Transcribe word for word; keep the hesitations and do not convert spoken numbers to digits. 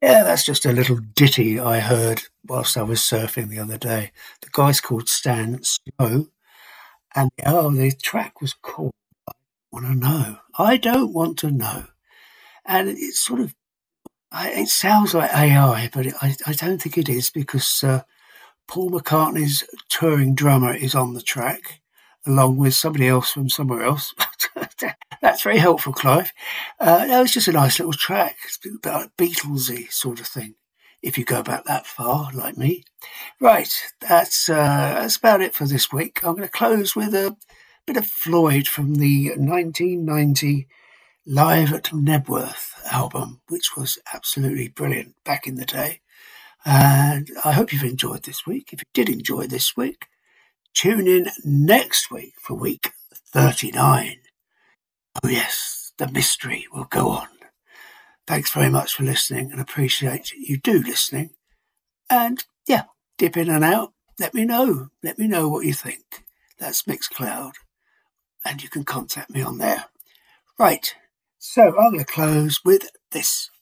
Yeah, that's just a little ditty I heard whilst I was surfing the other day. The guy's called Stan Snow, and oh, the track was called "Want to Know." I don't want to know, and it's sort of I, it sounds like A I, but it, I I don't think it is because uh, Paul McCartney's touring drummer is on the track, along with somebody else from somewhere else. That's very helpful, Clive. Uh, that was just a nice little track. It's a bit about Beatlesy sort of thing, if you go back that far, like me. Right, that's uh, that's about it for this week. I'm going to close with a bit of Floyd from the nineteen ninety Live at Nebworth album, which was absolutely brilliant back in the day. And I hope you've enjoyed this week. If you did enjoy this week, tune in next week for week thirty-nine. Oh, yes, the mystery will go on. Thanks very much for listening and appreciate you do listening. And yeah, dip in and out. Let me know. Let me know what you think. That's Mixcloud. And you can contact me on there. Right. So I'm going to close with this.